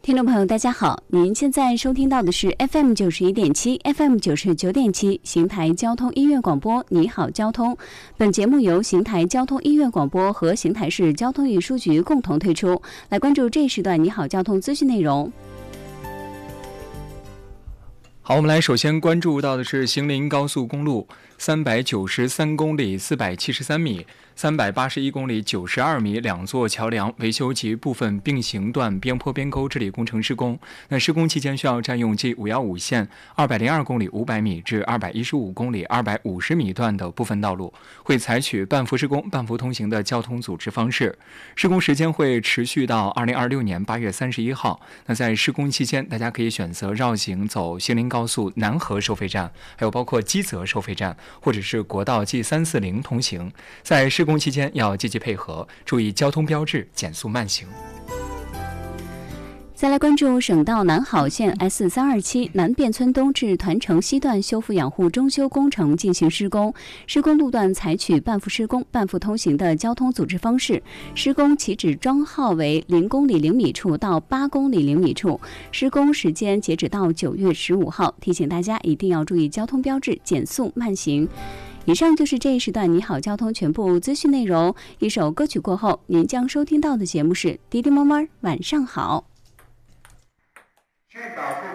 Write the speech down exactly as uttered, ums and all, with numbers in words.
听众朋友大家好，您现在收听到的是 F M 九十一点七 F M 九十九点七邢台交通医院广播你好交通。本节目由邢台交通医院广播和邢台市交通运输局共同推出。来关注这一时段你好交通资讯内容。 好，我们来首先关注到的是邢林高速公路三百九十三公里四百七十三米、三百八十一公里九十二米两座桥梁维修及部分并行段边坡边沟治理工程施工。那施工期间需要占用 G 五一五线二百零二公里五百米至二百一十五公里二百五十米段的部分道路，会采取半幅施工半幅通行的交通组织方式。施工时间会持续到二零二六年八月三十一号。那在施工期间，大家可以选择绕行走邢林高速南河收费站，还有包括基泽收费站，或者是国道 G 三四零通行。在施工期间要积极配合，注意交通标志，减速慢行。 再来关注省道南好线 S 三二七南汴村东至团城西段修复养护中修工程进行施工，施工路段采取半幅施工半幅通行的交通组织方式，施工起止桩号为零公里零米处到八公里零米处，施工时间截止到九月十五号。提醒大家一定要注意交通标志，减速慢行。以上就是这一时段你好交通全部资讯内容。一首歌曲过后，您将收听到的节目是滴滴摸摸晚上好。 确保